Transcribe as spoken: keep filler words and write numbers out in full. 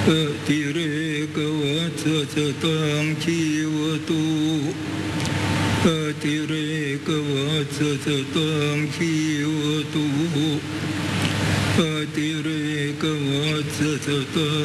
อติเรกวัฏสตังชีวตุอติเรกวัฏสตังชีวตุอติเรกวัฏสตัง